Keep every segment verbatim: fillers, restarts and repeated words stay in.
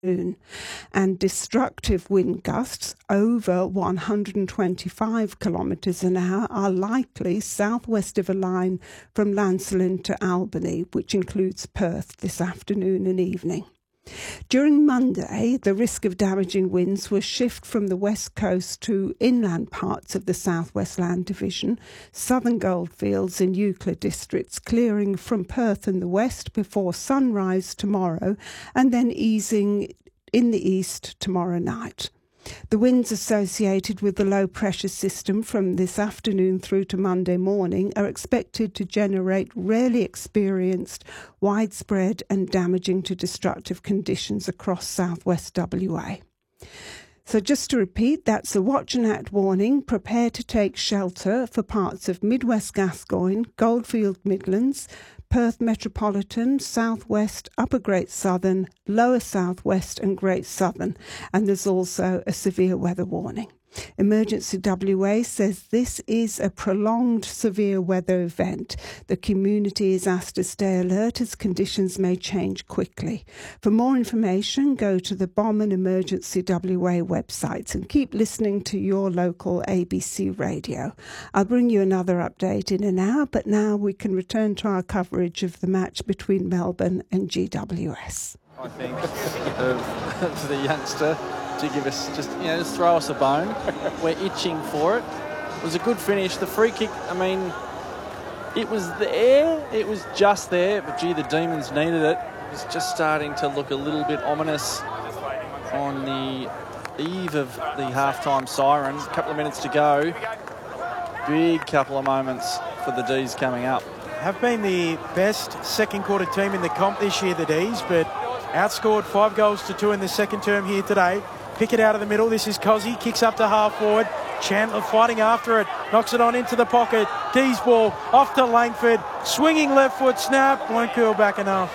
and destructive wind gusts over one hundred twenty-five kilometres an hour are likely southwest of a line from Llansillen to Albany, which includes Perth this afternoon and evening. During Monday, the risk of damaging winds will shift from the west coast to inland parts of the South West Land Division, southern goldfields and Euclid districts, clearing from Perth in the west before sunrise tomorrow and then easing in the east tomorrow night. The winds associated with the low-pressure system from this afternoon through to Monday morning are expected to generate rarely experienced, widespread and damaging to destructive conditions across southwest W A. So just to repeat, that's a watch and act warning. Prepare to take shelter for parts of Midwest Gascoyne, Goldfield Midlands, Perth Metropolitan, South West, Upper Great Southern, Lower South West and Great Southern. And there's also a severe weather warning. Emergency W A says this is a prolonged severe weather event. The community is asked to stay alert as conditions may change quickly. For more information, go to the B O M and Emergency W A websites and keep listening to your local A B C radio. I'll bring you another update in an hour, but now we can return to our coverage of the match between Melbourne and G W S. I think of the youngster to give us just, you know, just throw us a bone. We're itching for it. It was a good finish. The free kick, I mean, it was there. It was just there, but gee, the Demons needed it. It was just starting to look a little bit ominous on the eve of the halftime siren. A couple of minutes to go. Big couple of moments for the D's coming up. Have been the best second quarter team in the comp this year, the D's, but outscored five goals to two in the second term here today. Pick it out of the middle. This is Cozzy. Kicks up to half forward. Chandler fighting after it. Knocks it on into the pocket. D's ball off to Langford. Swinging left foot snap. Won't curl back enough.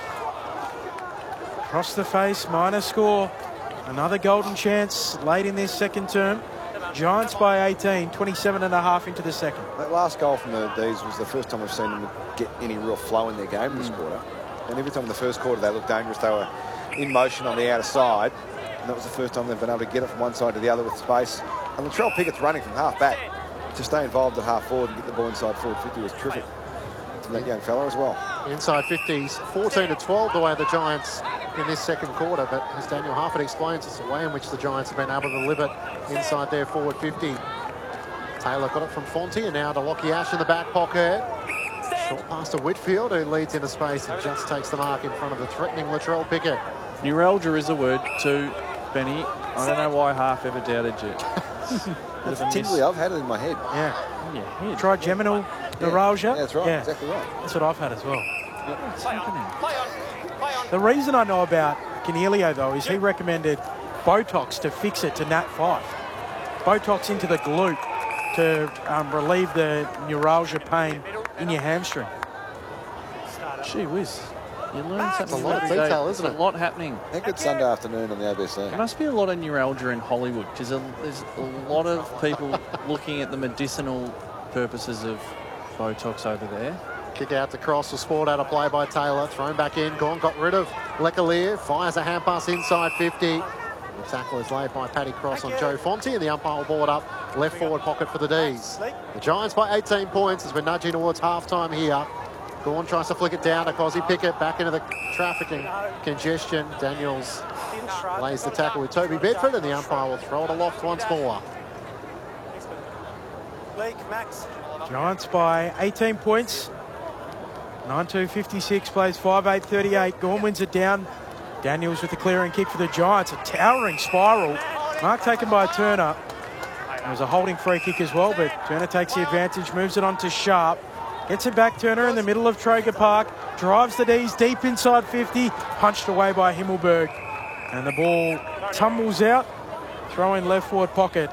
Across the face. Minor score. Another golden chance late in this second term. Giants by eighteen. twenty-seven and a half into the second. That last goal from the D's was the first time we've seen them get any real flow in their game mm. this quarter. And every time in the first quarter they looked dangerous, they were in motion on the outer side. And that was the first time they've been able to get it from one side to the other with space. And Latrell Pickett's running from half back to stay involved at half forward and get the ball inside forward fifty was terrific to that young fella as well. Inside fifties, fourteen to twelve the way the Giants in this second quarter. But as Daniel Harford explains, it's the way in which the Giants have been able to live it inside their forward fifty. Taylor got it from Fonte and now to Lockie Ash in the back pocket. Short pass to Whitfield, who leads into space and just takes the mark in front of the threatening Latrell Pickett. Neuralgia is a word too, Benny. I don't know why Half ever doubted you. That's tingly. I've had it in my head. Yeah. Yeah. yeah. Trigeminal neuralgia. Yeah, that's right. Yeah. Exactly right. That's what I've had as well. What's happening? The reason I know about Canelio, though, is he recommended Botox to fix it to Nat five. Botox into the glute to um, relieve the neuralgia pain in your hamstring. Gee whiz. You learn something. It's a lot of every day. detail, isn't it? There's a lot happening. A good Sunday afternoon on the A B C. There must be a lot of neuralgia in Hollywood because there's a lot of people looking at the medicinal purposes of Botox over there. Kick out to cross for sport out of play by Taylor. Thrown back in. Gone, got rid of Lecalier. Fires a hand pass inside fifty. The tackle is laid by Paddy Cross on Joe Fonte, and the umpire will board up left forward pocket for the D's. The Giants by eighteen points as we're nudging towards half-time here. Gawn tries to flick it down to Cozzy Pickett, back into the trafficking congestion. Daniels lays the tackle with Toby Bedford, and the umpire will throw it aloft once more. Giants by eighteen points. nine two fifty-six, plays five eight thirty-eight. Gawn wins it down. Daniels with the clearing kick for the Giants. A towering spiral. Mark taken by Turner. It was a holding free kick as well, but Turner takes the advantage, moves it on to Sharp. Gets it back, Turner, in the middle of Traeger Park. Drives the D's deep inside fifty. Punched away by Himmelberg. And the ball tumbles out. Throw in left forward pocket.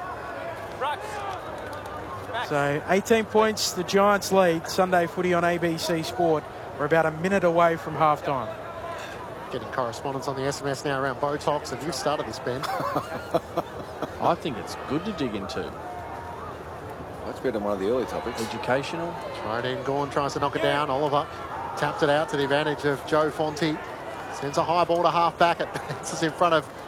So eighteen points, the Giants lead. Sunday footy on A B C Sport. We're about a minute away from half-time. Getting correspondence on the S M S now around Botox, and you've started this, Ben. I think it's good to dig into. That's better than one of the early topics. Educational. Right in, Gawn tries to knock it down. Oliver tapped it out to the advantage of Joe Fonte. Sends a high ball to half back. It bounces in front of